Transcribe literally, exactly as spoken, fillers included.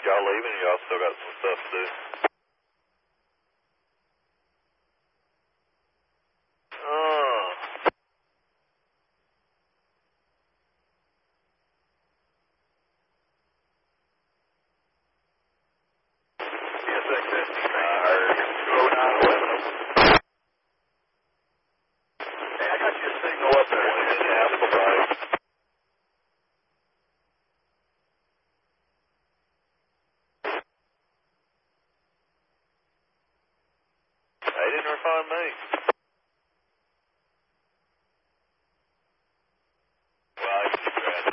y'all leaving, or y'all still got some stuff to do? Oh. Yes, I could. I heard. oh nine eleven. Hey, I got your signal up there. One in Applebite. They didn't refund me.